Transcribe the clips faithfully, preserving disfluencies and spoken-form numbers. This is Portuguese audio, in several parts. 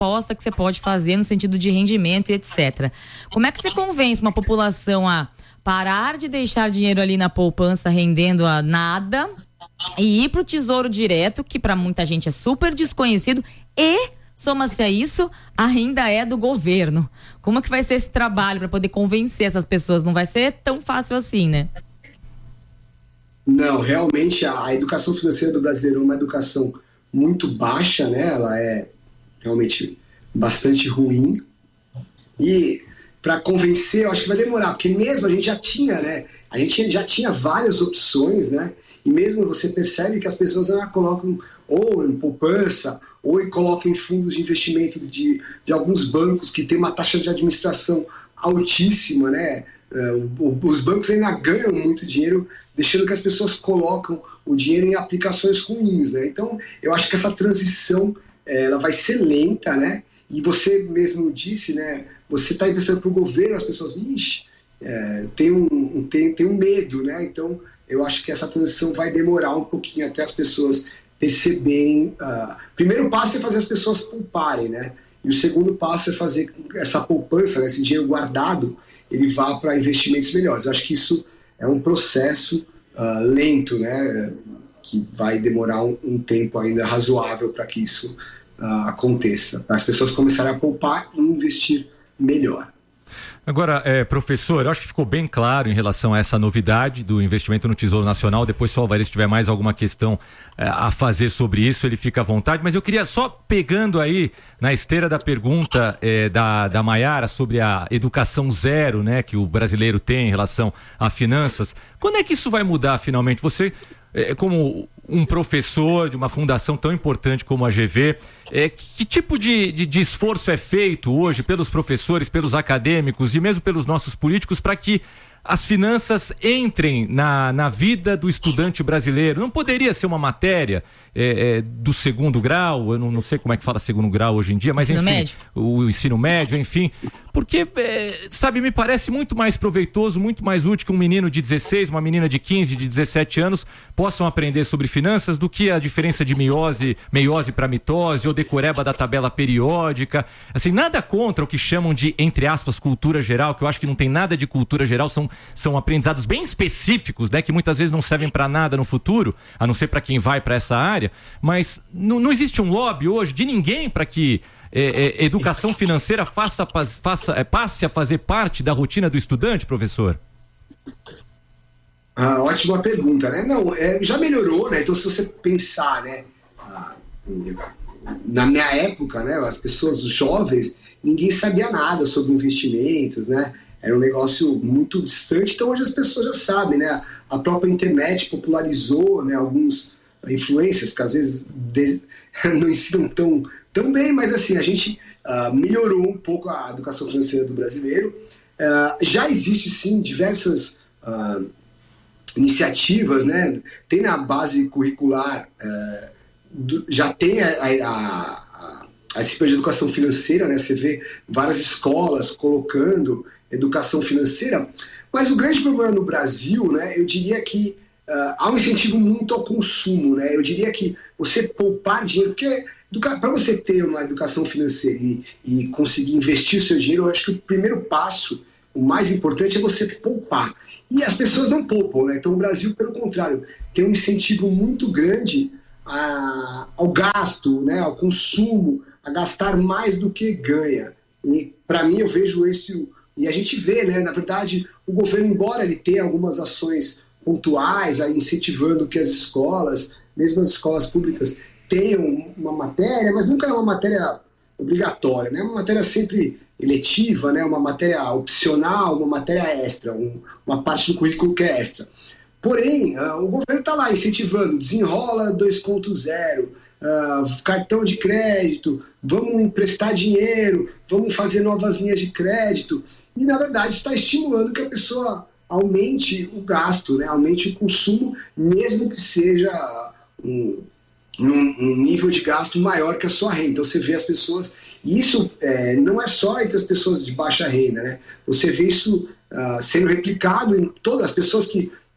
aposta que você pode fazer no sentido de rendimento e etcétera. Como é que você convence uma população a parar de deixar dinheiro ali na poupança rendendo a nada e ir pro Tesouro Direto, que para muita gente é super desconhecido, e soma-se a isso, ainda é do governo? Como é que vai ser esse trabalho para poder convencer essas pessoas? Não vai ser tão fácil assim, né? Não, realmente a, a educação financeira do brasileiro é uma educação muito baixa, né? Ela é realmente bastante ruim. E para convencer, eu acho que vai demorar, porque mesmo a gente já tinha, né? A gente já tinha várias opções, né? E mesmo você percebe que as pessoas já colocam ou em poupança, ou colocam em fundos de investimento de, de alguns bancos que tem uma taxa de administração altíssima, né? Uh, os bancos ainda ganham muito dinheiro, deixando que as pessoas colocam o dinheiro em aplicações ruins, né? Então, eu acho que essa transição ela vai ser lenta, né? E você mesmo disse, né? Você está emprestando para o governo, as pessoas, ixi, é, tem, um, tem, tem um medo, né? Então, eu acho que essa transição vai demorar um pouquinho até as pessoas perceberem. Uh, primeiro passo é fazer as pessoas pouparem, né? E o segundo passo é fazer essa poupança, né, esse dinheiro guardado, ele vá para investimentos melhores. Eu acho que isso é um processo uh, lento, né? Que vai demorar um, um tempo ainda razoável para que isso uh, aconteça. Para as pessoas começarem a poupar e investir melhor. Agora, é, professor, eu acho que ficou bem claro em relação a essa novidade do investimento no Tesouro Nacional. Depois, se o Alvarez tiver mais alguma questão é, a fazer sobre isso, ele fica à vontade. Mas eu queria só, pegando aí na esteira da pergunta é, da, da Maiara sobre a educação zero, né, que o brasileiro tem em relação a finanças, quando é que isso vai mudar finalmente? Você, é, como um professor de uma fundação tão importante como a G V, é, que, que tipo de, de, de esforço é feito hoje pelos professores, pelos acadêmicos e mesmo pelos nossos políticos para que as finanças entrem na, na vida do estudante brasileiro? Não poderia ser uma matéria é, é, do segundo grau? Eu não, não sei como é que fala segundo grau hoje em dia, mas ensino enfim, médio. O ensino médio, enfim, porque, é, sabe, me parece muito mais proveitoso, muito mais útil que um menino de dezesseis, uma menina de quinze, de dezessete anos possam aprender sobre finanças do que a diferença de meiose, meiose para mitose ou decoreba da tabela periódica. Assim, nada contra o que chamam de, entre aspas, cultura geral, que eu acho que não tem nada de cultura geral, são são aprendizados bem específicos, né, que muitas vezes não servem para nada no futuro, a não ser para quem vai para essa área, mas não, não existe um lobby hoje de ninguém para que é, é, educação financeira faça, faça, é, passe a fazer parte da rotina do estudante, professor? Ah, ótima pergunta, né? Não, é, já melhorou, né? Então, se você pensar, né, ah, na minha época, né, as pessoas, os jovens, ninguém sabia nada sobre investimentos, né? Era um negócio muito distante, então hoje as pessoas já sabem, né? A própria internet popularizou, né, alguns influencers que às vezes des... não ensinam tão, tão bem, mas assim, a gente uh, melhorou um pouco a educação financeira do brasileiro. Uh, já existe sim diversas uh, iniciativas, né? Tem na base curricular, uh, do, já tem a, a, a, a disciplina de educação financeira, né? Você vê várias escolas colocando educação financeira, mas o grande problema no Brasil, né, eu diria que uh, há um incentivo muito ao consumo, né? Eu diria que você poupar dinheiro, porque para você ter uma educação financeira e, e conseguir investir o seu dinheiro, eu acho que o primeiro passo, o mais importante, é você poupar. E as pessoas não poupam, né? Então o Brasil, pelo contrário, tem um incentivo muito grande a, ao gasto, né, ao consumo, a gastar mais do que ganha. E para mim eu vejo esse... E a gente vê, né, na verdade, o governo, embora ele tenha algumas ações pontuais, aí, incentivando que as escolas, mesmo as escolas públicas, tenham uma matéria, mas nunca é uma matéria obrigatória, né? Uma matéria sempre eletiva, né? Uma matéria opcional, uma matéria extra, um, uma parte do currículo que é extra. Porém, uh, o governo está lá incentivando, desenrola dois ponto zero, uh, cartão de crédito, vamos emprestar dinheiro, vamos fazer novas linhas de crédito. E, na verdade, está estimulando que a pessoa aumente o gasto, né? Aumente o consumo, mesmo que seja um, um, um nível de gasto maior que a sua renda. Então, você vê as pessoas... E isso é, não é só entre as pessoas de baixa renda, né? Você vê isso uh, sendo replicado em todas as pessoas que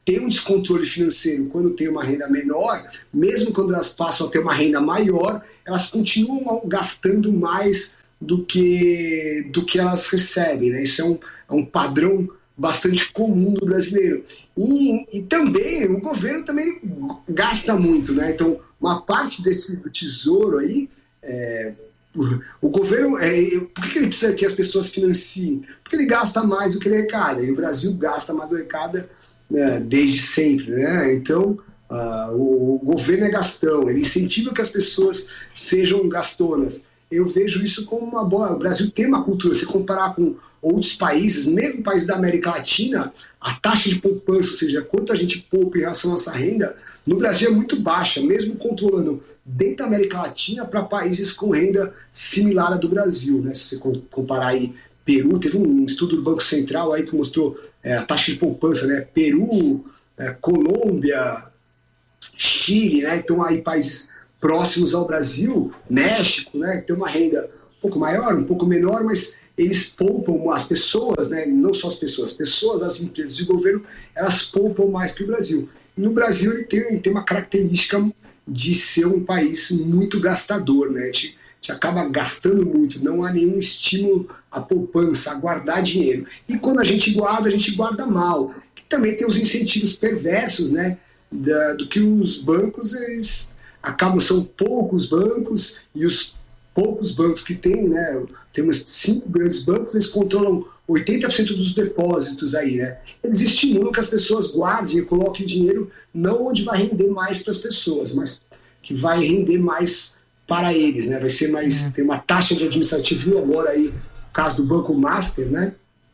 têm um descontrole financeiro quando tem uma renda menor, mesmo quando elas passam a ter uma renda maior, elas continuam gastando mais do que, do que elas recebem, né? Isso é um, é um padrão bastante comum do brasileiro. E, e também o governo também gasta muito, né? Então, uma parte desse tesouro aí, é, o, o governo, é, por que ele precisa que as pessoas financiem? Porque ele gasta mais do que ele arrecada, e o Brasil gasta mais do que arrecada, né, desde sempre, né? Então, uh, o, o governo é gastão, ele incentiva que as pessoas sejam gastonas. Eu vejo isso como uma boa... O Brasil tem uma cultura, se comparar com outros países, mesmo países da América Latina, a taxa de poupança, ou seja, quanto a gente poupa em relação à nossa renda, no Brasil é muito baixa, mesmo controlando dentro da América Latina para países com renda similar à do Brasil, né? Se você comparar aí Peru, teve um estudo do Banco Central aí que mostrou é, a taxa de poupança, né? Peru, é, Colômbia, Chile, né? Então aí países próximos ao Brasil, México, né? Que tem uma renda um pouco maior, um pouco menor, mas eles poupam, as pessoas, né? Não só as pessoas, as pessoas, as empresas de governo, elas poupam mais que o Brasil. No Brasil ele tem, tem uma característica de ser um país muito gastador, né? A gente, a gente acaba gastando muito, não há nenhum estímulo à poupança, a guardar dinheiro. E quando a gente guarda, a gente guarda mal. Que também tem os incentivos perversos, né? Da, do que os bancos, eles acabam, são poucos bancos, e os poucos bancos que tem, né? Temos cinco grandes bancos, eles controlam oitenta por cento dos depósitos aí, né? Eles estimulam que as pessoas guardem e coloquem dinheiro não onde vai render mais para as pessoas, mas que vai render mais para eles, né? Vai ser mais... É. Tem uma taxa de administrativo agora aí, no caso do Banco Master, né?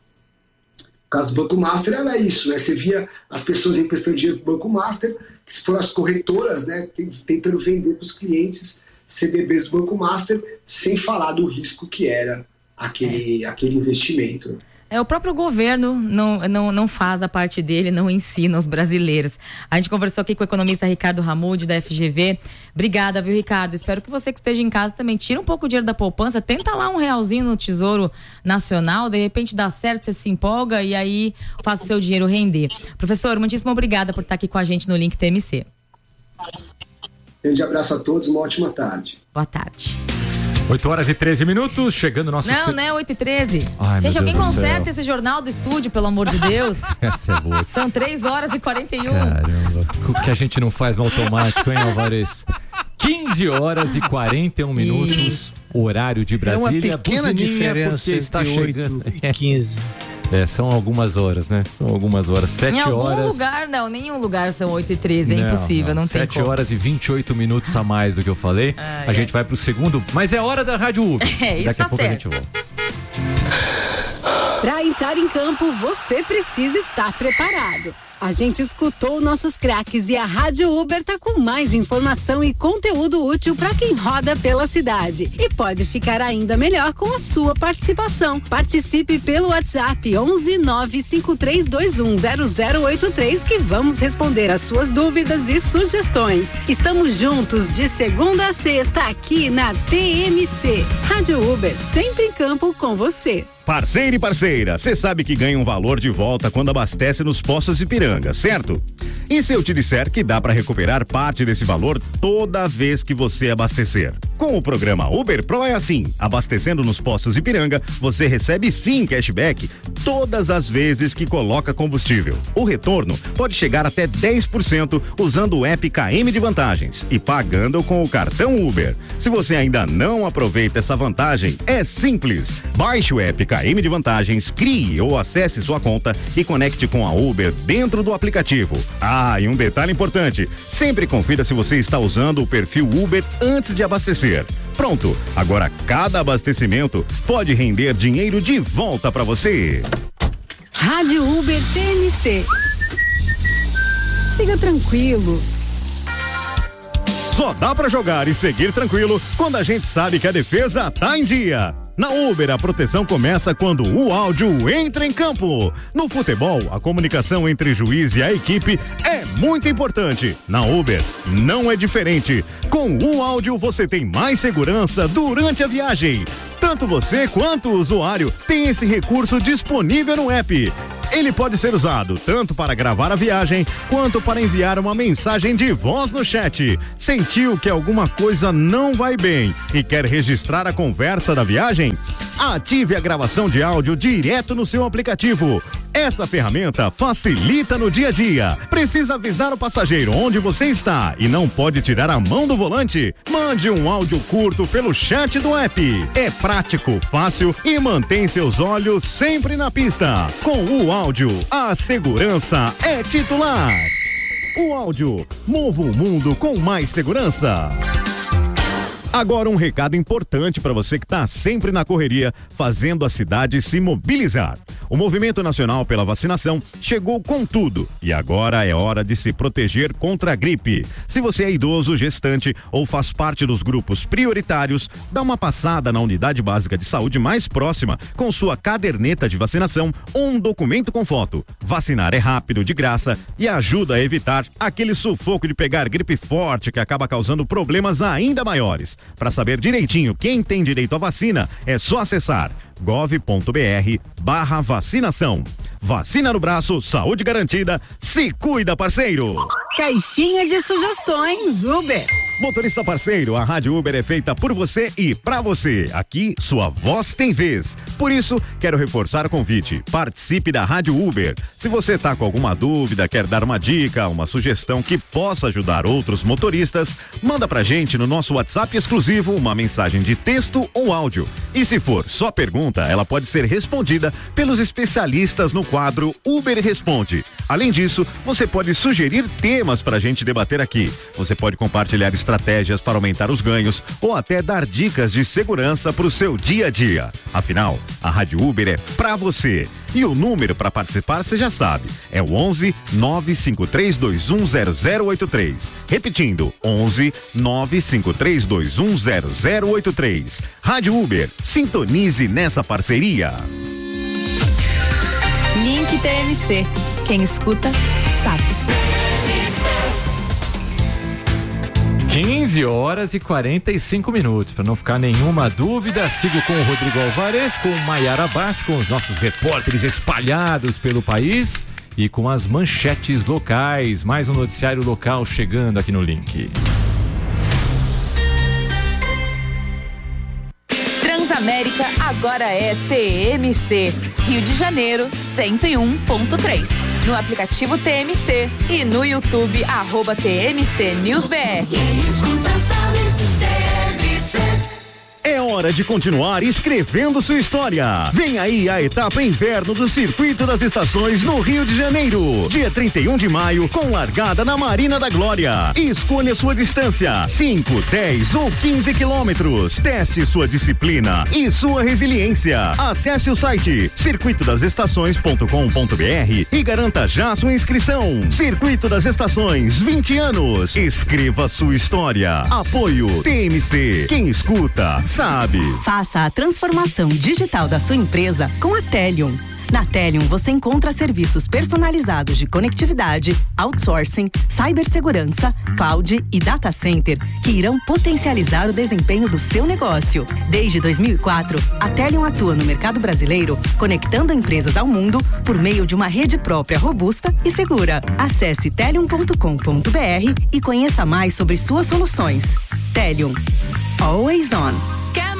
No caso do Banco Master era isso, né? Você via as pessoas emprestando dinheiro para o Banco Master, que foram as corretoras, né? Tentando vender para os clientes C D Bs do Banco Master, sem falar do risco que era aquele, é. aquele investimento. É, o próprio governo não, não, não faz a parte dele, não ensina os brasileiros. A gente conversou aqui com o economista Ricardo Ramude, da F G V. Obrigada, viu, Ricardo? Espero que você que esteja em casa também tira um pouco o dinheiro da poupança, tenta lá um realzinho no Tesouro Nacional, de repente dá certo, você se empolga e aí faz o seu dinheiro render. Professor, muitíssimo obrigada por estar aqui com a gente no Link T M C. Grande abraço a todos, uma ótima tarde. Boa tarde. oito horas e treze minutos, chegando o nosso... Não, c... não é oito e treze. Ai, gente, alguém conserta céu. esse jornal do estúdio, pelo amor de Deus. Essa é boa. São três horas e quarenta e um. Caramba, o que a gente não faz no automático, hein, Alvarez? quinze horas e quarenta e um minutos, e... horário de Brasília. É uma pequena diferença está entre chegando... oito e quinze. É, são algumas horas, né? São algumas horas. Sete em algum horas. lugar, não, nenhum lugar são oito e treze, é não, impossível, não, não tem como. Sete horas e vinte e oito minutos a mais do que eu falei. Ah, a é. gente vai pro segundo, mas é hora da Rádio Uber. É, isso Daqui tá a pouco certo. a gente volta. Para entrar em campo, você precisa estar preparado. A gente escutou nossos craques e a Rádio Uber tá com mais informação e conteúdo útil para quem roda pela cidade. E pode ficar ainda melhor com a sua participação. Participe pelo WhatsApp onze nove cinco três dois um zero zero oito três que vamos responder as suas dúvidas e sugestões. Estamos juntos de segunda a sexta aqui na T M C. Rádio Uber, sempre em campo com você. Parceiro e parceira, você sabe que ganha um valor de volta quando abastece nos postos Ipiranga, certo? E se eu te disser que dá para recuperar parte desse valor toda vez que você abastecer? Com o programa Uber Pro é assim, abastecendo nos postos Ipiranga, você recebe sim cashback todas as vezes que coloca combustível. O retorno pode chegar até dez por cento usando o app K M de Vantagens e pagando com o cartão Uber. Se você ainda não aproveita essa vantagem, é simples. Baixe o app K M de Vantagens, crie ou acesse sua conta e conecte com a Uber dentro do aplicativo. Ah, e um detalhe importante, sempre confira se você está usando o perfil Uber antes de abastecer. Pronto, agora cada abastecimento pode render dinheiro de volta para você. Rádio Uber T M C. Siga tranquilo. Só dá pra jogar e seguir tranquilo quando a gente sabe que a defesa tá em dia. Na Uber, a proteção começa quando o áudio entra em campo. No futebol, a comunicação entre juiz e a equipe é muito importante. Na Uber, não é diferente. Com o áudio, você tem mais segurança durante a viagem. Tanto você quanto o usuário tem esse recurso disponível no app. Ele pode ser usado tanto para gravar a viagem quanto para enviar uma mensagem de voz no chat. Sentiu que alguma coisa não vai bem e quer registrar a conversa da viagem? Ative a gravação de áudio direto no seu aplicativo. Essa ferramenta facilita no dia a dia. Precisa avisar o passageiro onde você está e não pode tirar a mão do volante? Mande um áudio curto pelo chat do app. É prático, fácil e mantém seus olhos sempre na pista. Com o áudio, a segurança é titular. O áudio, mova o mundo com mais segurança. Agora um recado importante para você que está sempre na correria, fazendo a cidade se mobilizar. O Movimento Nacional pela Vacinação chegou com tudo e agora é hora de se proteger contra a gripe. Se você é idoso, gestante ou faz parte dos grupos prioritários, dá uma passada na unidade básica de saúde mais próxima com sua caderneta de vacinação ou um documento com foto. Vacinar é rápido, de graça e ajuda a evitar aquele sufoco de pegar gripe forte que acaba causando problemas ainda maiores. Para saber direitinho quem tem direito à vacina, é só acessar gov.br barra vacinação. Vacina no braço, saúde garantida, se cuida, parceiro. Caixinha de sugestões Uber. Motorista parceiro, a Rádio Uber é feita por você e pra você. Aqui, sua voz tem vez. Por isso, quero reforçar o convite. Participe da Rádio Uber. Se você tá com alguma dúvida, quer dar uma dica, uma sugestão que possa ajudar outros motoristas, manda pra gente no nosso WhatsApp exclusivo uma mensagem de texto ou áudio. E se for só pergunta, ela pode ser respondida pelos especialistas no quadro Uber Responde. Além disso, você pode sugerir temas pra gente debater aqui. Você pode compartilhar estratégias para aumentar os ganhos ou até dar dicas de segurança para o seu dia a dia. Afinal, a Rádio Uber é pra você. E o número para participar você já sabe, é o onze nove cinco três dois um zero zero oito três. Repetindo, onze nove cinco três dois um zero zero oito três. Rádio Uber, sintonize nessa parceria. Link T M C. Quem escuta, sabe. quinze horas e quarenta e cinco minutos. Para não ficar nenhuma dúvida, sigo com o Rodrigo Alvarez, com o Maiara Bart, com os nossos repórteres espalhados pelo país e com as manchetes locais. Mais um noticiário local chegando aqui no link. Transamérica agora é T M C. Rio de Janeiro, cento e um ponto três. No aplicativo T M C e no YouTube, arroba T M C News B R. É hora de continuar escrevendo sua história. Vem aí a etapa inverno do Circuito das Estações no Rio de Janeiro. Dia trinta e um de maio, com largada na Marina da Glória. Escolha sua distância, cinco, dez ou quinze quilômetros. Teste sua disciplina e sua resiliência. Acesse o site circuito das estações ponto com ponto b r e garanta já sua inscrição. Circuito das Estações, vinte anos. Escreva sua história. Apoio T M C. Quem escuta, sabe. Faça a transformação digital da sua empresa com a Telium. Na Telium você encontra serviços personalizados de conectividade, outsourcing, cibersegurança, cloud e data center que irão potencializar o desempenho do seu negócio. Desde dois mil e quatro, a Telium atua no mercado brasileiro, conectando empresas ao mundo por meio de uma rede própria robusta e segura. Acesse telium ponto com ponto b r e conheça mais sobre suas soluções. Telium. Always on.